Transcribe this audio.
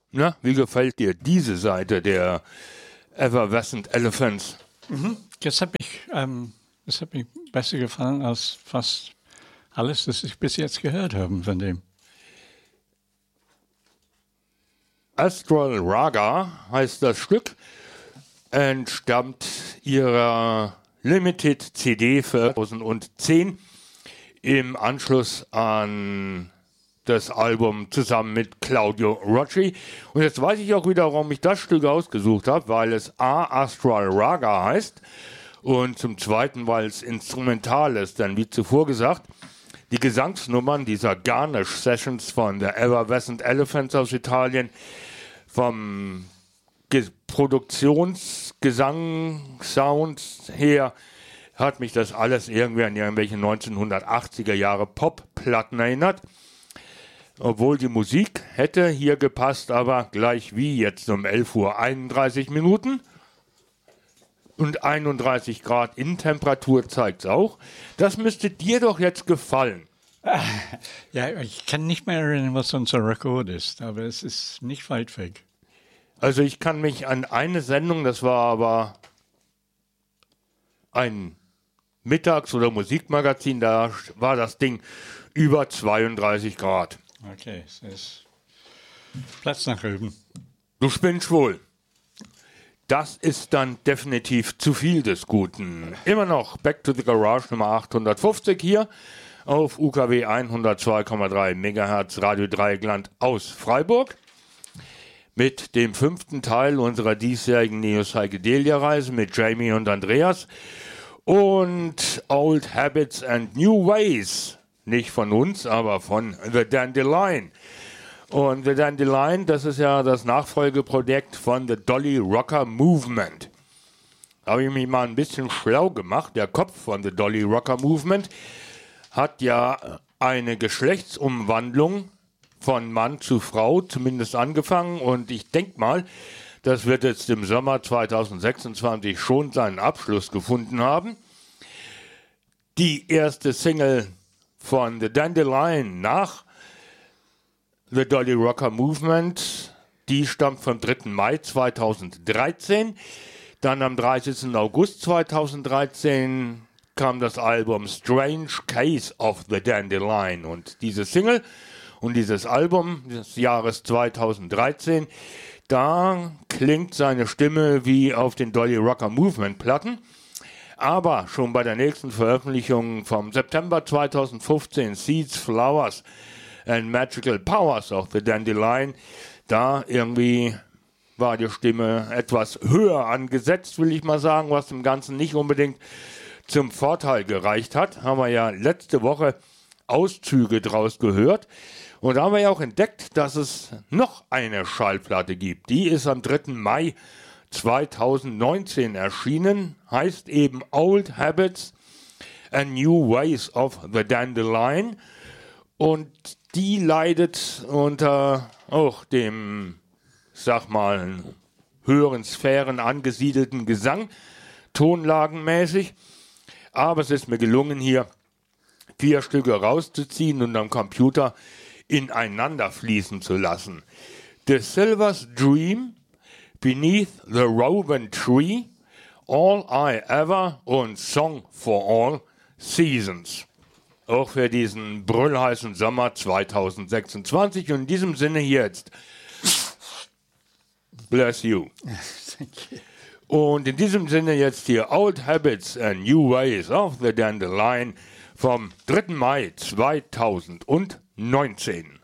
Na, wie gefällt dir diese Seite der Effervescent Elephants? Das hat mich besser gefallen als fast alles, das ich bis jetzt gehört habe von dem. Astral Raga heißt das Stück, entstammt ihrer Limited CD für 2010 im Anschluss an das Album zusammen mit Claudio Rocci. Und jetzt weiß ich auch wieder, warum ich das Stück ausgesucht habe, weil es A. Astral Raga heißt und zum Zweiten, weil es instrumental ist. Denn wie zuvor gesagt, die Gesangsnummern dieser Garnish Sessions von der Effervescent Elephants aus Italien, vom Produktionsgesang-Sound her, hat mich das alles irgendwie an irgendwelche 1980er Jahre Pop-Platten erinnert. Obwohl die Musik hätte hier gepasst, aber gleich wie jetzt um 11:31 Uhr und 31 Grad Innentemperatur zeigt es auch. Das müsste dir doch jetzt gefallen. Ja, ich kann nicht mehr erinnern, was unser Rekord ist, aber es ist nicht weit weg. Also ich kann mich an eine Sendung, das war aber ein Mittags- oder Musikmagazin, da war das Ding über 32 Grad. Okay, es ist Platz nach oben. Du spinnst wohl. Das ist dann definitiv zu viel des Guten. Immer noch Back to the Garage Nummer 850 hier auf UKW 102,3 MHz Radio Dreieckland aus Freiburg. Mit dem 5. Teil unserer diesjährigen Neo-Psychedelia-Reise mit Jamie und Andreas und Old Habits and New Ways. Nicht von uns, aber von The Dandelion. Und The Dandelion, das ist ja das Nachfolgeprojekt von The Dolly Rocker Movement. Da habe ich mich mal ein bisschen schlau gemacht. Der Kopf von The Dolly Rocker Movement hat ja eine Geschlechtsumwandlung von Mann zu Frau zumindest angefangen. Und ich denke mal, das wird jetzt im Sommer 2026 schon seinen Abschluss gefunden haben. Die erste Single von The Dandelion nach The Dolly Rocker Movement, die stammt vom 3. Mai 2013. Dann am 30. August 2013 kam das Album Strange Case of the Dandelion. Und diese Single und dieses Album des Jahres 2013, da klingt seine Stimme wie auf den Dolly Rocker Movement Platten. Aber schon bei der nächsten Veröffentlichung vom September 2015, Seeds, Flowers and Magical Powers of the Dandelion, da irgendwie war die Stimme etwas höher angesetzt, will ich mal sagen, was dem Ganzen nicht unbedingt zum Vorteil gereicht hat. Haben wir ja letzte Woche Auszüge draus gehört. Und da haben wir ja auch entdeckt, dass es noch eine Schallplatte gibt. Die ist am 3. Mai 2019 erschienen, heißt eben Old Habits and New Ways of the Dandelion. Und die leidet unter auch dem, sag mal, höheren Sphären angesiedelten Gesang, tonlagenmäßig. Aber es ist mir gelungen, hier 4 Stücke rauszuziehen und am Computer ineinander fließen zu lassen. The Silver's Dream, Beneath the Rowan Tree, All I Ever und Song for All Seasons. Auch für diesen brüllheißen Sommer 2026. Und in diesem Sinne hier jetzt. Bless you. Und in diesem Sinne jetzt hier Old Habits and New Ways of the Dandelion vom 3. Mai 2019.